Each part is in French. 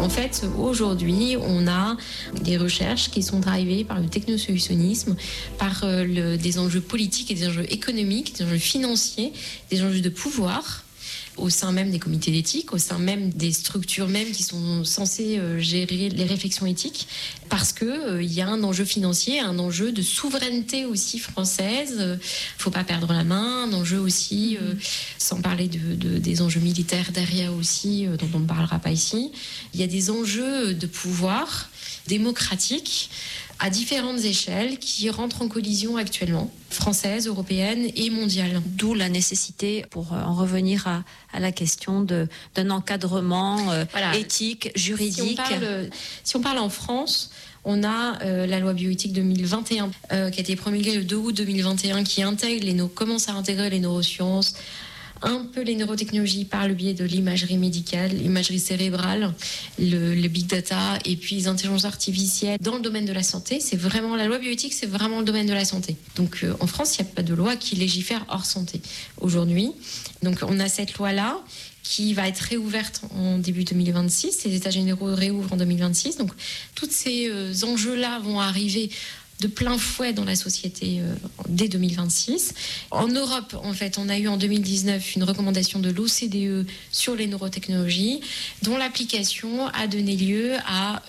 En fait, aujourd'hui, on a des recherches qui sont drivées par le technosolutionnisme, par des enjeux politiques et des enjeux économiques, des enjeux financiers, des enjeux de pouvoir, au sein même des comités d'éthique, au sein même des structures même qui sont censées gérer les réflexions éthiques, parce que il y a un enjeu financier, un enjeu de souveraineté aussi française. Faut pas perdre la main, un enjeu aussi, sans parler des enjeux militaires derrière aussi, dont on ne parlera pas ici. Il y a des enjeux de pouvoir démocratique à différentes échelles qui rentrent en collision actuellement, française, européenne et mondiale. D'où la nécessité, pour en revenir à la question d'un encadrement éthique, juridique. Si on parle en France, on a la loi bioéthique 2021 qui a été promulguée le 2 août 2021 qui commence à intégrer les neurosciences, un peu les neurotechnologies par le biais de l'imagerie médicale, l'imagerie cérébrale, le big data et puis les intelligences artificielles dans le domaine de la santé. C'est vraiment la loi bioéthique, c'est vraiment le domaine de la santé. Donc en France, il n'y a pas de loi qui légifère hors santé aujourd'hui. Donc on a cette loi-là qui va être réouverte en début 2026. Les États généraux réouvrent en 2026. Donc tous ces enjeux-là vont arriver de plein fouet dans la société dès 2026. En Europe, en fait, on a eu en 2019 une recommandation de l'OCDE sur les neurotechnologies, dont l'application a donné lieu à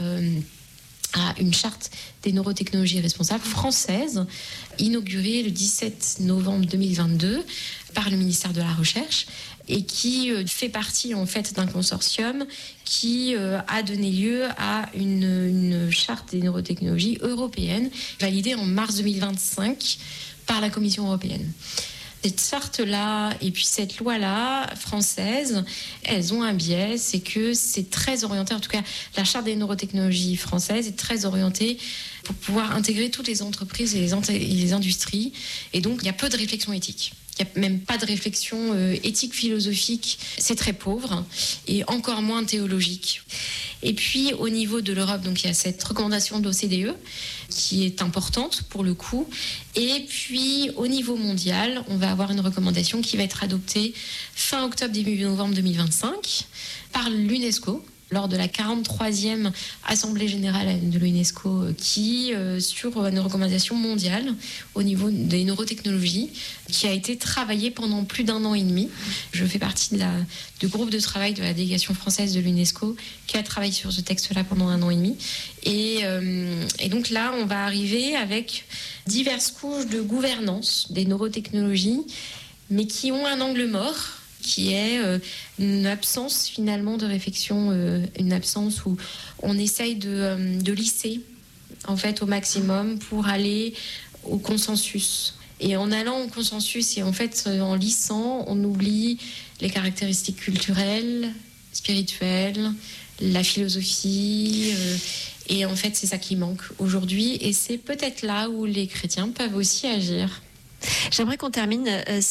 une charte des neurotechnologies responsables française, inaugurée le 17 novembre 2022 par le ministère de la Recherche, et qui fait partie en fait d'un consortium qui a donné lieu à une charte des neurotechnologies européenne validée en mars 2025 par la Commission européenne. Cette charte-là et puis cette loi-là française, elles ont un biais, c'est que c'est très orienté, en tout cas la charte des neurotechnologies françaises est très orientée pour pouvoir intégrer toutes les entreprises et les industries, et donc il y a peu de réflexion éthique. Il n'y a même pas de réflexion éthique, philosophique, c'est très pauvre, et encore moins théologique. Et puis au niveau de l'Europe, donc il y a cette recommandation de l'OCDE qui est importante pour le coup. Et puis au niveau mondial, on va avoir une recommandation qui va être adoptée fin octobre, début novembre 2025 par l'UNESCO, lors de la 43e Assemblée générale de l'UNESCO, qui, sur une recommandation mondiale au niveau des neurotechnologies, qui a été travaillée pendant plus d'1 an et demi. Je fais partie du groupe de travail de la délégation française de l'UNESCO qui a travaillé sur ce texte-là pendant 1 an et demi. Et donc là, on va arriver avec diverses couches de gouvernance des neurotechnologies, mais qui ont un angle mort, qui est une absence finalement de réflexion, une absence où on essaye de lisser en fait au maximum pour aller au consensus. Et en allant au consensus et en fait en lissant, on oublie les caractéristiques culturelles, spirituelles, la philosophie. Et en fait, c'est ça qui manque aujourd'hui. Et c'est peut-être là où les chrétiens peuvent aussi agir. J'aimerais qu'on termine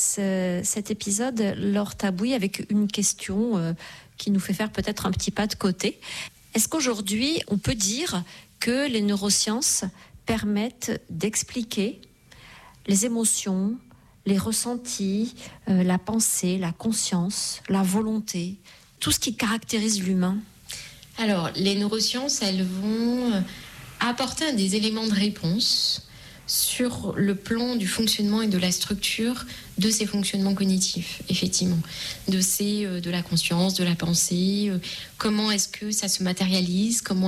cet épisode, Laure Tabouy, avec une question qui nous fait faire peut-être un petit pas de côté. Est-ce qu'aujourd'hui, on peut dire que les neurosciences permettent d'expliquer les émotions, les ressentis, la pensée, la conscience, la volonté, tout ce qui caractérise l'humain ? Alors, les neurosciences, elles vont apporter des éléments de réponse sur le plan du fonctionnement et de la structure de ces fonctionnements cognitifs, effectivement, de la conscience, de la pensée, comment est-ce que ça se matérialise, comment